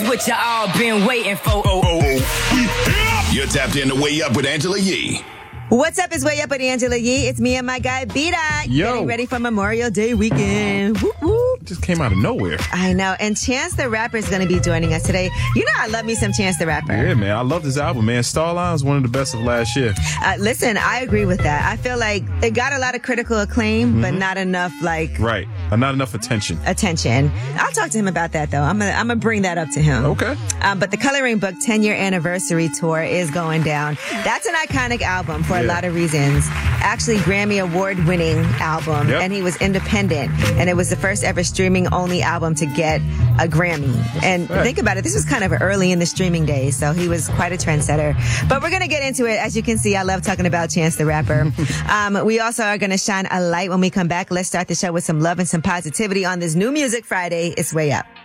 what you all been waiting for. You're tapped in to Way Up with Angela Yee. What's up? It's Way Up with Angela Yee. It's me and my guy, B-Dot. Getting ready for Memorial Day weekend. Whoop, whoop. Just came out of nowhere. I know. And Chance the Rapper is going to be joining us today. You know I love me some Chance the Rapper. Yeah, man. I love this album, man. Starline is one of the best of last year. Listen, I agree with that. I feel like it got a lot of critical acclaim, but not enough, Right. Not enough attention. I'll talk to him about that, though. I'm gonna bring that up to him. Okay. But the Coloring Book 10-year anniversary tour is going down. That's an iconic album for a lot of reasons. Actually, Grammy Award-winning album, and he was independent, and it was the first ever streaming-only album to get a Grammy. And think about it, this was kind of early in the streaming days, so he was quite a trendsetter. But we're going to get into it. As you can see, I love talking about Chance the Rapper. We also are going to shine a light when we come back. Let's start the show with some love and some positivity on this New Music Friday. It's Way Up.